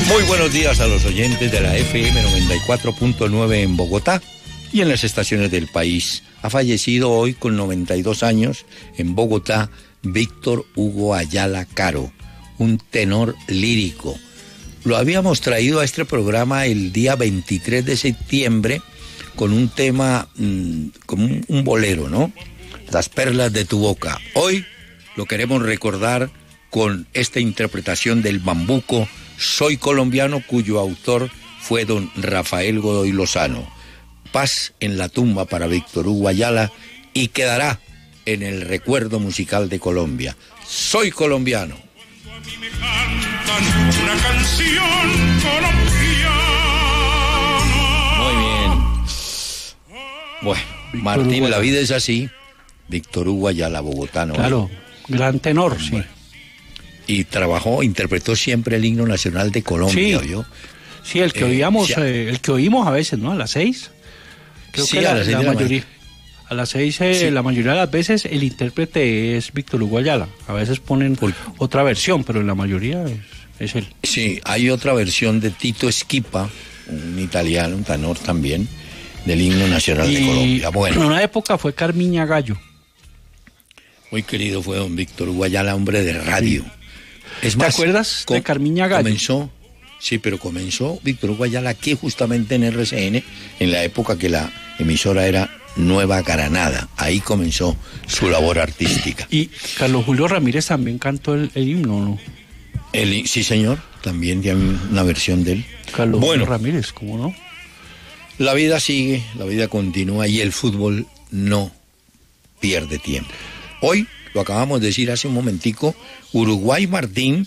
Muy buenos días a los oyentes de la FM 94.9 en Bogotá y en las estaciones del país. Ha fallecido hoy con 92 años en Bogotá Víctor Hugo Ayala Caro, un tenor lírico. Lo habíamos traído a este programa el día 23 de septiembre con un tema, como un bolero, ¿no? Las perlas de tu boca. Hoy lo queremos recordar con esta interpretación del bambuco Soy Colombiano, cuyo autor fue don Rafael Godoy Lozano. Paz en la tumba para Víctor Hugo Ayala y quedará en el recuerdo musical de Colombia. Soy colombiano. A mí me cantan una canción colombiana. Muy bien. Bueno, Víctor Martín, Hugo la Ayala. vida es así. Víctor Hugo Ayala, bogotano. Claro, gran tenor, sí. Y interpretó siempre el himno nacional de Colombia, Sí. ¿oyó? Sí, el que oíamos, sí. el que oímos a veces, ¿no? A las 6. Creo Sí, que a las 6 de la mayoría. A las 6, Sí. la mayoría de las veces el intérprete es Víctor Hugo Ayala. A veces ponen otra versión, pero en la mayoría es él. Sí, hay otra versión de Tito Esquipa, un italiano, un tenor también, del himno nacional de Colombia. En Bueno, una época fue Carmiña Gallo. muy querido fue don Víctor Hugo Ayala, hombre de radio. Es ¿Te acuerdas de Carmiña Gallo? Comenzó Víctor Hugo Ayala aquí justamente en RCN, en la época que la emisora era Nueva Granada. Ahí comenzó su labor artística. Y Carlos Julio Ramírez también cantó el himno, ¿no? Sí, señor, también tiene una versión de él. Carlos Bueno. Julio Ramírez, ¿cómo no? La vida sigue, la vida continúa y el fútbol no pierde tiempo. Hoy, lo acabamos de decir hace un momentico, Uruguay Martín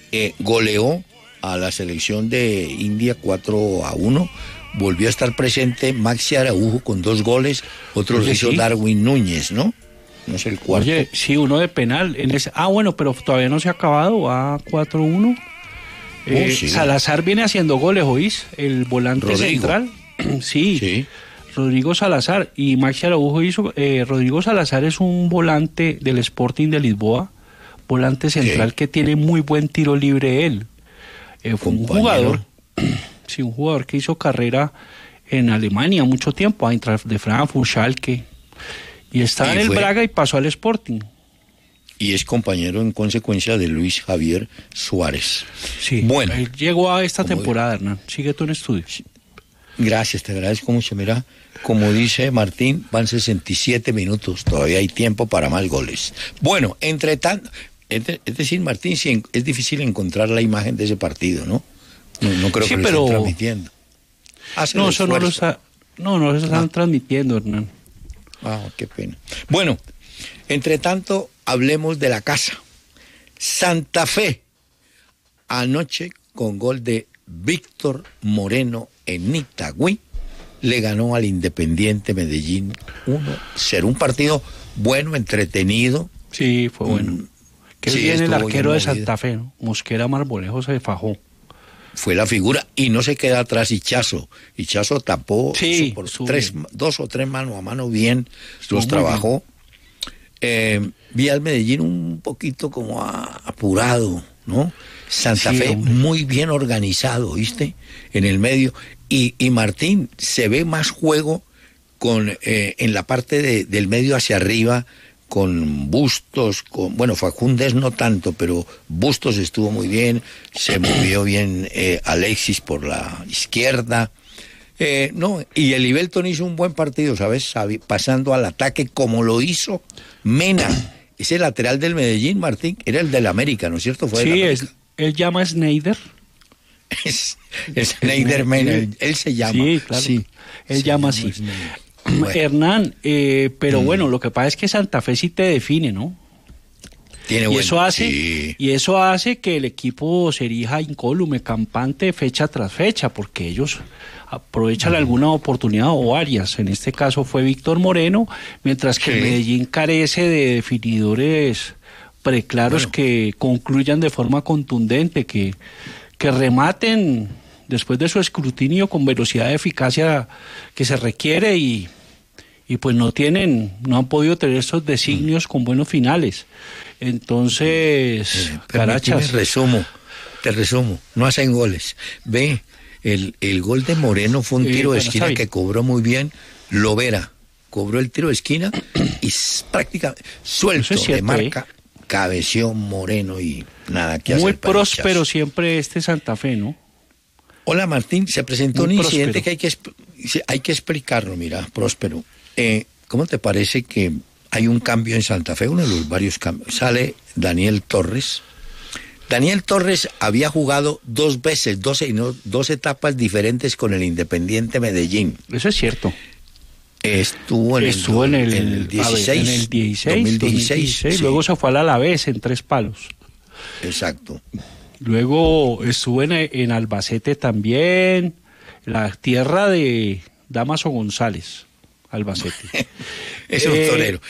goleó a la selección de India 4-1. Volvió a estar presente Maxi Araujo con 2 goles, otro lo Oye, hizo sí. Darwin Núñez, ¿no? No es el cuarto. Oye, sí, uno de penal. Bueno, pero todavía no se ha acabado, va 4-1. Sí. Salazar viene haciendo goles, ¿oís? El volante Rodrigo. central. Sí, Sí. Rodrigo Salazar. Y Maxi Araujo hizo... Rodrigo Salazar es un volante del Sporting de Lisboa, volante central que tiene muy buen tiro libre él. Fue un Compañero. jugador, sí, un jugador que hizo carrera en Alemania mucho tiempo, Eintracht de Frankfurt, Schalke, y estaba en el Braga y pasó al Sporting. Y es compañero en consecuencia de Luis Javier Suárez. Sí, Bueno. él llegó a esta Como temporada, Hernán. Sigue tú en estudio. Gracias, te agradezco mucho. Mira, como dice Martín, van 67 minutos, todavía hay tiempo para más goles. Bueno, entre tanto, es decir, Martín, sí, es difícil encontrar la imagen de ese partido, ¿no? No creo Sí, que lo pero- estén transmitiendo. Hace No, el eso no lo esfuerzo. está... No lo están transmitiendo, Hernán. Ah, qué pena. Bueno, entre tanto, hablemos de la casa. Santa Fe, anoche con gol de Víctor Moreno en Itagüí, le ganó al Independiente Medellín 1-0. Un partido bueno, entretenido. Sí, fue bueno. Que sí, viene el estuvo arquero bien de movido. Santa Fe, ¿no? Mosquera Marmolejo se fajó. Fue la figura y no se queda atrás Hichazo. Hichazo tapó Sí, eso por estuvo 2 o 3 mano a mano bien, Estuvo los muy trabajó. Vi al Medellín un poquito como apurado, ¿no? Santa Sí, Fe hombre. muy bien organizado, ¿viste? En el medio. Y Martín, se ve más juego en la parte del medio hacia arriba, con Bustos, bueno, Facúndez no tanto, pero Bustos estuvo muy bien, se movió bien Alexis por la izquierda. No, y el Ibelton hizo un buen partido, ¿sabes? Pasando al ataque como lo hizo Mena, ese lateral del Medellín, Martín, era el del América, ¿no es cierto? Fue del Sí, América. él llama a Sneijder. Es Schneider Mena, él se llama. Sí, claro. Él se llama así. Schneider. Bueno, Hernán, pero bueno, lo que pasa es que Santa Fe sí te define, ¿no? tiene Y buen- eso hace, sí. y eso hace que el equipo se erija incólume, campante, fecha tras fecha, porque ellos aprovechan alguna oportunidad o varias. En este caso fue Víctor Moreno, mientras que Sí. el Medellín carece de definidores preclaros Bueno. que concluyan de forma contundente, que rematen después de su escrutinio con velocidad de eficacia que se requiere y pues no han podido tener estos designios con buenos finales. Entonces, Permíteme Carachas. resumo. te resumo, no hacen goles. Ve, el gol de Moreno fue un tiro de esquina que cobró muy bien Lovera. Cobró el tiro de esquina y prácticamente suelto de marca, cabeció Moreno y nada que hacer. Muy próspero siempre Santa Fe, ¿no? Hola Martín, se presentó muy un incidente próspero. que hay que explicarlo, mira, próspero. ¿Cómo te parece que hay un cambio en Santa Fe? Uno de los varios cambios. Sale Daniel Torres. Daniel Torres había jugado 2 veces, 2 etapas diferentes con el Independiente Medellín. Eso es cierto. Estuvo en el 16, 2016, sí. Luego se fue al Alavés en 3 palos. Exacto. Luego estuvo en Albacete también, la tierra de Damaso González, Albacete. Es un torero.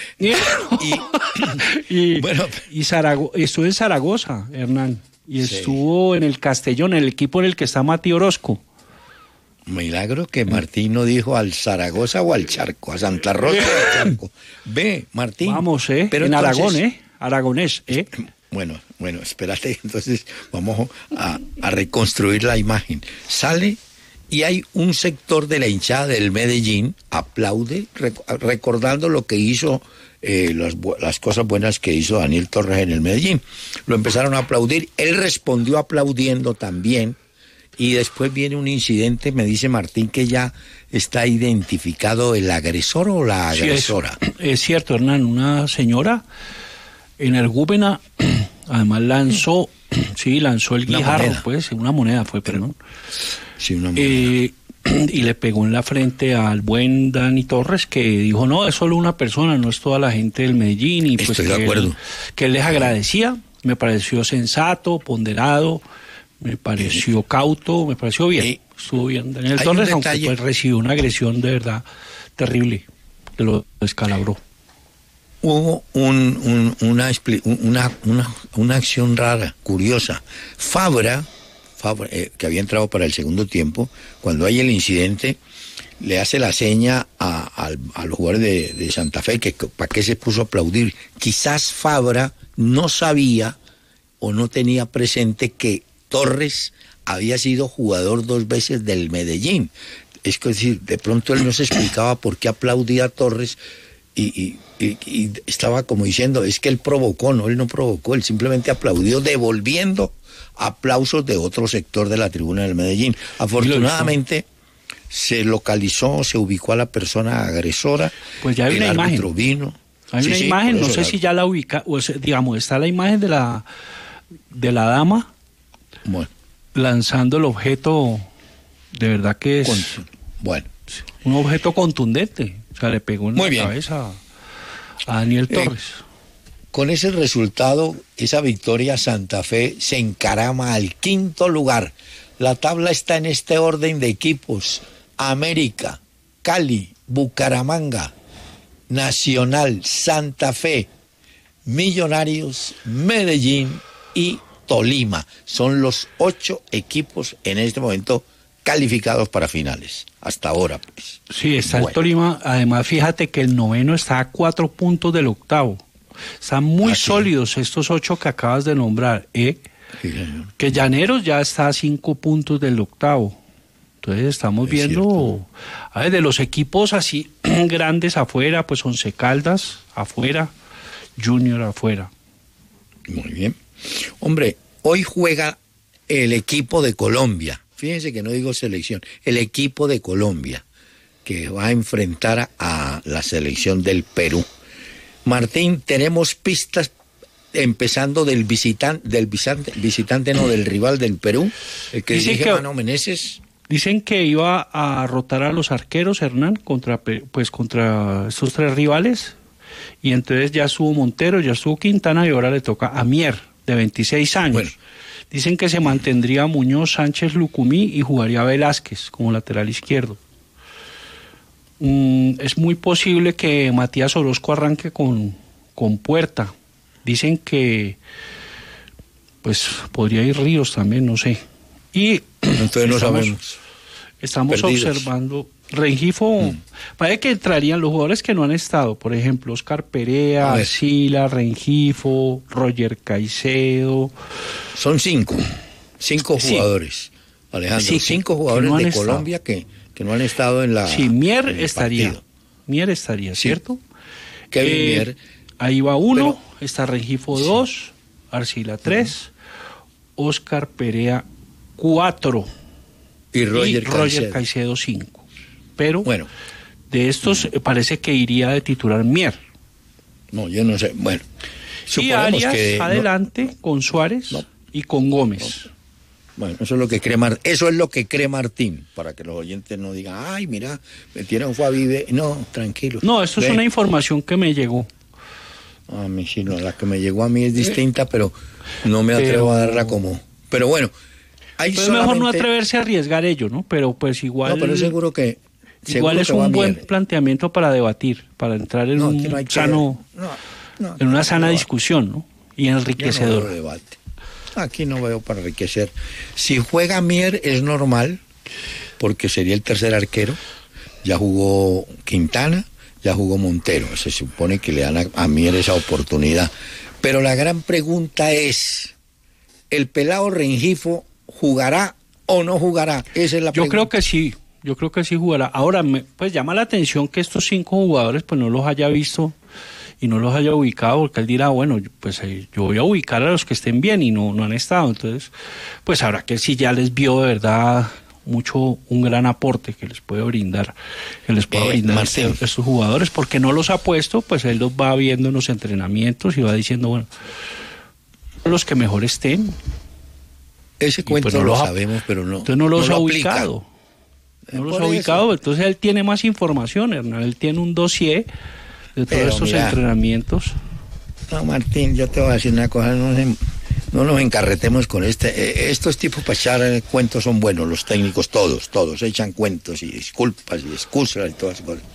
Estuvo en Zaragoza, Hernán, y estuvo en el Castellón, en el equipo en el que está Mati Orozco. Milagro que Martín no dijo al Zaragoza o al Charco, a Santa Rosa o al Charco. Ve, Martín. Vamos, pero en entonces, Aragón, aragonés, Bueno, espérate, entonces vamos a reconstruir la imagen. Sale y hay un sector de la hinchada del Medellín, aplaude, recordando lo que hizo, las cosas buenas que hizo Daniel Torres en el Medellín. Lo empezaron a aplaudir, él respondió aplaudiendo también. Y después viene un incidente, me dice Martín, que ya está identificado el agresor o la agresora. Sí, es cierto, Hernán, una señora energúmena, además lanzó el guijarro, pues, una moneda fue, perdón. Sí, una moneda. Y le pegó en la frente al buen Dani Torres, que dijo, no, es solo una persona, no es toda la gente del Medellín. Y pues estoy de acuerdo. Que él les agradecía, me pareció sensato, ponderado, me pareció cauto, me pareció bien, estuvo bien. Daniel Torres, aunque pues recibió una agresión de verdad terrible, que lo descalabró. Hubo una acción rara, curiosa. Fabra, que había entrado para el segundo tiempo, cuando hay el incidente, le hace la seña a los jugadores de Santa Fe, que para qué se puso a aplaudir. Quizás Fabra no sabía o no tenía presente que Torres había sido jugador 2 veces del Medellín. Es decir, de pronto él no se explicaba por qué aplaudía a Torres y estaba como diciendo, es que él provocó, no, él no provocó, él simplemente aplaudió devolviendo aplausos de otro sector de la tribuna del Medellín. Afortunadamente se localizó, se ubicó a la persona agresora. Pues ya hay una imagen. Vino. Hay una imagen, no sé si ya la ubica, o sea, digamos, está la imagen de la dama. Bueno. Lanzando el objeto, de verdad que es un objeto contundente. O sea, le pegó en la cabeza a Daniel Torres. Con ese resultado, esa victoria, Santa Fe se encarama al 5º lugar. La tabla está en este orden de equipos: América, Cali, Bucaramanga, Nacional, Santa Fe, Millonarios, Medellín y Tolima. Son los 8 equipos en este momento calificados para finales, hasta ahora, pues. Sí, está el Tolima. Además, fíjate que el 9º está a 4 puntos del 8º. Están muy sólidos estos 8 que acabas de nombrar, Sí, que Llaneros ya está a 5 puntos del 8º. Entonces estamos viendo, a ver, de los equipos así grandes afuera, pues Once Caldas afuera, Junior afuera. Muy bien. Hombre, hoy juega el equipo de Colombia. Fíjense que no digo selección, el equipo de Colombia, que va a enfrentar a la selección del Perú. Martín, tenemos pistas empezando del rival del Perú, el que dirige Mano Meneses. Dicen que iba a rotar a los arqueros, Hernán, contra estos 3 rivales, y entonces ya estuvo Montero, ya estuvo Quintana, y ahora le toca a Mier, de 26 años. Bueno. Dicen que se mantendría Muñoz, Sánchez, Lucumí y jugaría Velázquez como lateral izquierdo. Es muy posible que Matías Orozco arranque con Puerta. Dicen que pues podría ir Ríos también, no sé. Y entonces no sabemos. Estamos observando Rengifo, parece que entrarían los jugadores que no han estado, por ejemplo, Oscar Perea, Arcila, Rengifo, Roger Caicedo. Son 5. 5 jugadores, Alejandro, Sí, 5 que jugadores no han de estado. Colombia que no han estado en la... Sí, Mier en el estaría. partido. Mier estaría, Sí. ¿cierto? Kevin Mier. Ahí va 1, Pero- está Rengifo 2, Arcila 3, Oscar Perea 4 Y y Roger Caicedo. Caicedo 5. Pero Bueno, de estos parece que iría de titular Mier. no, yo no sé. Bueno, Y suponemos Arias que... no- adelante con Suárez No. y con Gómez. Bueno, eso es lo que cree Martín, para que los oyentes no digan, ay, mira, metieron fue a Vive. No, tranquilo. No, esto es una información que me llegó. A mí sí, no, la que me llegó a mí es distinta, pero no me atrevo a darla como... Pero bueno, hay Pues mejor no solamente... atreverse a arriesgar ello, ¿no? Pero pues igual... No, pero seguro que... Igual seguro es que va un buen Mier. planteamiento para debatir, para entrar en No, un aquí no hay que- sano, no, en una no, sana no, discusión, ¿no? Y yo no enriquecedor. veo debate. Aquí no veo para enriquecer. Si juega Mier es normal, porque sería el tercer arquero. Ya jugó Quintana, ya jugó Montero. Se supone que le dan a Mier esa oportunidad. Pero la gran pregunta es, ¿el pelado Rengifo jugará o no jugará? Esa es la Yo pregunta. creo que sí jugará. Ahora, pues llama la atención que estos 5 jugadores pues no los haya visto y no los haya ubicado, porque él dirá, bueno, pues yo voy a ubicar a los que estén bien y no han estado. Entonces, pues habrá que si ya les vio de verdad un gran aporte que les puede brindar, Martín. estos jugadores, porque no los ha puesto, pues él los va viendo en los entrenamientos y va diciendo, bueno, los que mejor estén. Ese cuento pues no lo los ha- sabemos, pero no. Entonces no los lo ha aplica. ubicado. No los Por ha eso. ubicado, entonces él tiene más información, Hernán. Él tiene un dossier de todos Pero estos mira, entrenamientos. No, Martín, yo te voy a decir una cosa, no nos encarretemos con estos tipos para echar cuentos son buenos, los técnicos todos echan cuentos y disculpas y excusas y todas esas cosas.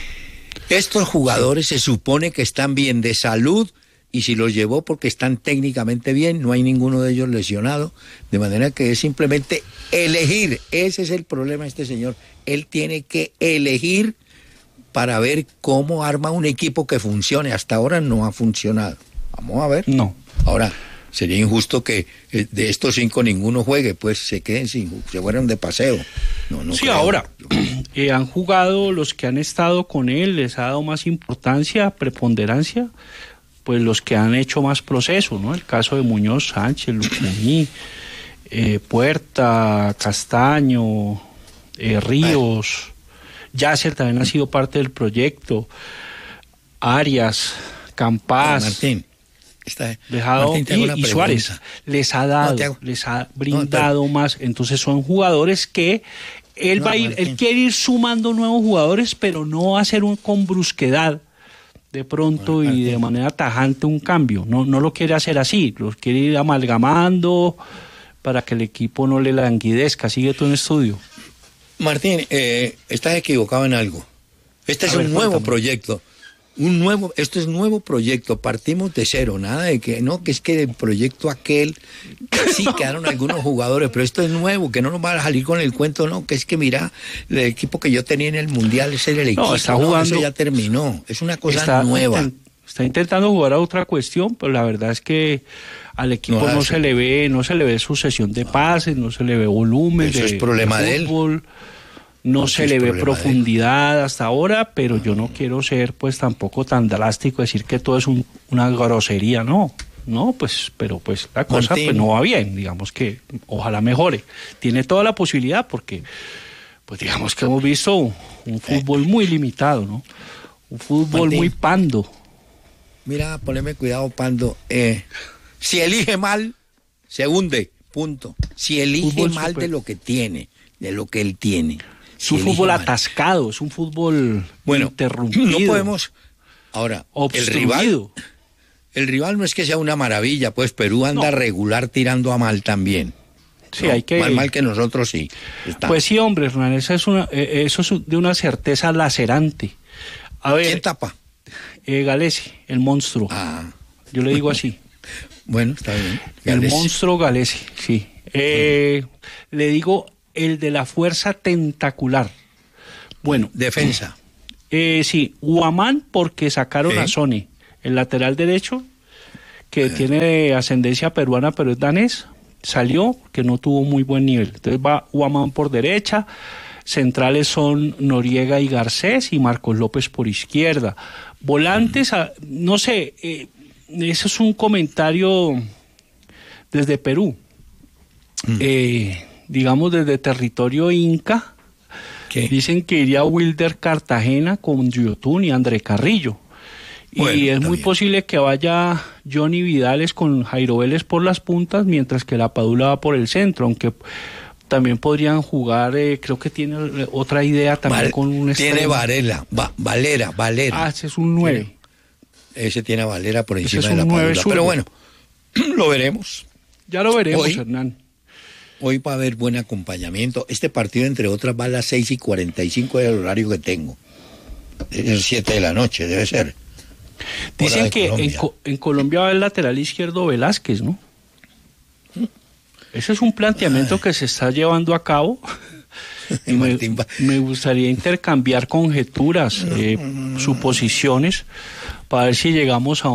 Estos jugadores se supone que están bien de salud y si los llevó porque están técnicamente bien, no hay ninguno de ellos lesionado, de manera que es simplemente elegir, ese es el problema de este señor, él tiene que elegir para ver cómo arma un equipo que funcione. Hasta ahora no ha funcionado. Vamos a ver. No. Ahora, sería injusto que de estos 5 ninguno juegue, pues se queden se fueron de paseo. No Sí, creo. ahora, han jugado los que han estado con él, les ha dado más importancia, preponderancia, pues los que han hecho más proceso, ¿no? El caso de Muñoz, Sánchez, Lucumí, Puerta, Castaño, Ríos... Yasser también ha sido parte del proyecto, Arias, Campas, Martín, Martín, te hago una y Suárez pregunta. les ha dado, les ha brindado más. Entonces son jugadores que él va a ir, Martín. él quiere ir sumando nuevos jugadores, pero no va a hacer con brusquedad de pronto y de manera tajante un cambio. No lo quiere hacer así, los quiere ir amalgamando para que el equipo no le languidezca. Sigue tú en estudio. Martín, estás equivocado en algo. Este es un nuevo proyecto. Esto es nuevo proyecto, partimos de cero, nada de que es que el proyecto aquel, sí quedaron algunos jugadores, pero esto es nuevo, que no nos va a salir con el cuento, no, que es que mira, el equipo que yo tenía en el Mundial, ese era el equipo, está jugando, eso ya terminó, es una cosa nueva. Está intentando jugar a otra cuestión, pero la verdad es que al equipo no se le ve sucesión de pases, no se le ve volumen. Eso es problema de él. No se le ve profundidad hasta ahora, pero yo no quiero ser pues tampoco tan drástico, decir que todo es una grosería, no, pues, pero pues la cosa Martín, pues no va bien, digamos que ojalá mejore. Tiene toda la posibilidad porque pues digamos que hemos visto un fútbol muy limitado, ¿no? Un fútbol Martín, muy pando. Mira, poneme cuidado, Pando. Si elige mal, se hunde, punto. Si elige Fútbol mal de lo que tiene, de lo que él tiene. Es un fútbol atascado, es un fútbol interrumpido. No podemos. Ahora, obstruido. el rival no es que sea una maravilla, pues Perú anda regular tirando a mal también. Sí, no, hay que... mal que nosotros sí. Pues sí, hombre, Hernán, eso es de una certeza lacerante. A ver, ¿quién tapa? Galesi, el monstruo. Yo le digo así. Bueno, está bien. Galesi. El monstruo Galesi, sí. Le digo el de la fuerza tentacular. Bueno. Defensa. Sí, Guamán porque sacaron a Sone, el lateral derecho, que tiene ascendencia peruana pero es danés. salió, que no tuvo muy buen nivel. Entonces va Guamán por derecha, centrales son Noriega y Garcés y Marcos López por izquierda. Volantes, no sé, eso es un comentario desde Perú, digamos desde territorio inca. ¿Qué? Dicen que iría Wilder Cartagena con Yotun y André Carrillo. Bueno, y es muy bien. posible que vaya Johnny Vidales con Jairo Vélez por las puntas, mientras que la Padula va por el centro, aunque también podrían jugar, creo que tiene otra idea también con un Tiene extremo. Valera. Ah, ese es un 9. Ese tiene a Valera por Ese encima es de un la 9 Padula. zurdo. Pero bueno, lo veremos. Ya lo veremos, Hoy- Hernán. Hoy va a haber buen acompañamiento. Este partido, entre otras, va a las 6:45 del horario que tengo. Es 7 de la noche, debe ser. Dicen de que Colombia. en Colombia va el lateral izquierdo Velázquez, ¿no? Ese es un planteamiento que se está llevando a cabo. Y Martín va- me gustaría intercambiar conjeturas, suposiciones, para ver si llegamos a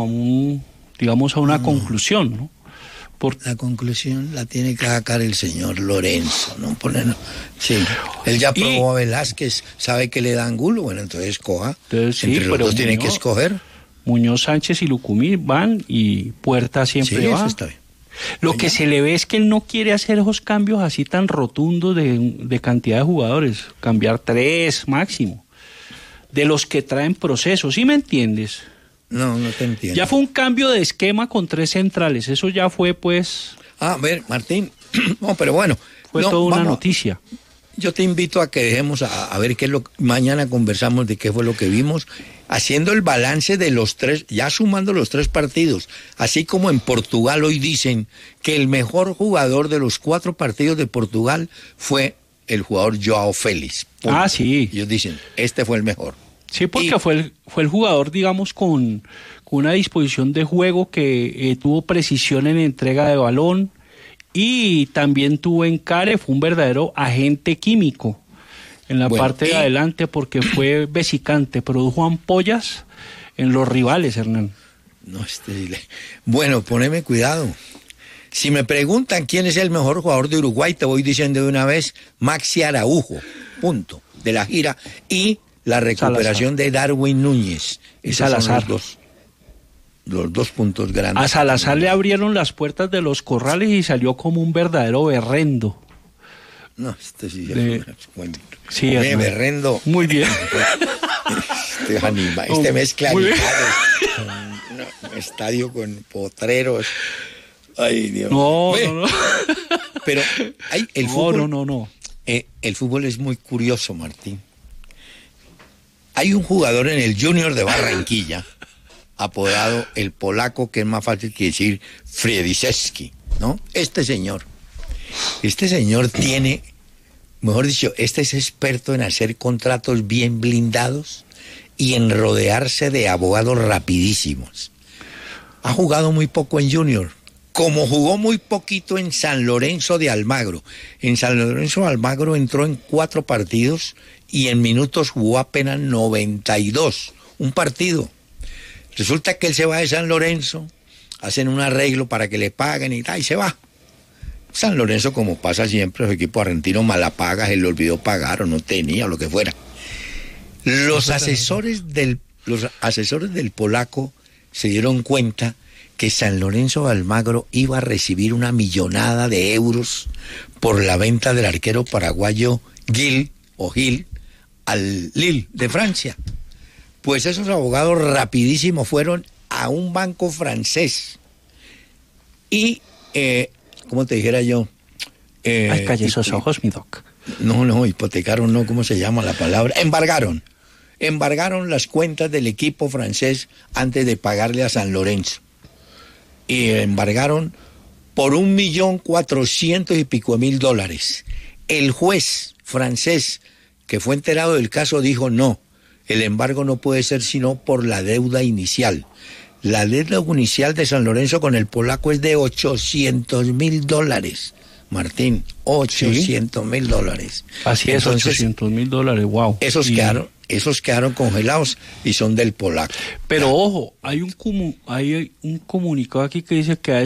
una conclusión, ¿no? La conclusión la tiene que sacar el señor Lorenzo, ¿no? Sí, él ya probó a Velázquez, sabe que le da ángulo, bueno, entonces coja. Entonces, sí, entre los pero dos tiene que Muñoz- escoger. Muñoz Sánchez y Lucumí van y Puerta siempre Sí, va. eso está bien. Lo que se le ve es que él no quiere hacer esos cambios así tan rotundos de cantidad de jugadores, cambiar 3 máximo, de los que traen procesos, ¿sí me entiendes? No te entiendo. Ya fue un cambio de esquema con 3 centrales, eso ya fue pues, A ver, Martín, no, pero bueno. fue no, toda una vamos. noticia. Yo te invito a que dejemos a ver qué es lo mañana conversamos de qué fue lo que vimos, haciendo el balance de los 3, ya sumando los 3 partidos, así como en Portugal hoy dicen que el mejor jugador de los 4 partidos de Portugal fue el jugador Joao Félix. Punto. Ah, sí. Ellos dicen, este fue el mejor. Sí, porque Y- fue el jugador, digamos, con una disposición de juego que tuvo precisión en entrega de balón y también tuvo encare, fue un verdadero agente químico en la Bueno, parte de adelante porque fue vesicante, produjo ampollas en los rivales, Hernán. No, bueno, poneme cuidado. Si me preguntan quién es el mejor jugador de Uruguay, te voy diciendo de una vez, Maxi Araujo, punto, de la gira, y la recuperación de Darwin Núñez. Y Esos son Salazar. los dos puntos grandes. A Salazar le abrieron las puertas de los corrales y salió como un verdadero berrendo. No, sí, Sí, Oye, Hernán. berrendo. Muy bien. Este mezcla Muy bien. animales, un estadio con potreros. Ay, Dios. No, Ve, no. Pero el fútbol. No. El fútbol es muy curioso, Martín. Hay un jugador en el Junior de Barranquilla, apodado el polaco, que es más fácil que decir Friedziewski, ¿no? Este señor tiene, mejor dicho, este es experto en hacer contratos bien blindados y en rodearse de abogados rapidísimos. Ha jugado muy poco en Junior, como jugó muy poquito en San Lorenzo de Almagro. En San Lorenzo de Almagro entró en 4 partidos y en minutos jugó apenas 92, un partido. Resulta que él se va de San Lorenzo, hacen un arreglo para que le paguen y tal, y se va. San Lorenzo, como pasa siempre, los equipos argentinos malapagas, se le olvidó pagar o no tenía, o lo que fuera. Los asesores del polaco se dieron cuenta que San Lorenzo de Almagro iba a recibir una millonada de euros por la venta del arquero paraguayo Gil al Lille de Francia. Pues esos abogados rapidísimo fueron a un banco francés y, ¿cómo te dijera yo? Ay, calle esos ojos, mi doc. No, hipotecaron, no, ¿cómo se llama la palabra? Embargaron las cuentas del equipo francés antes de pagarle a San Lorenzo. Y embargaron por $1.400.000 y pico de $1,000. El juez francés que fue enterado del caso dijo no, el embargo no puede ser sino por la deuda inicial. La deuda inicial de San Lorenzo con el polaco es de $800.000. Martín, $800.000. Así es, Entonces, $800.000, wow. Esos quedaron congelados y son del polaco. Pero ojo, hay un comunicado aquí que dice que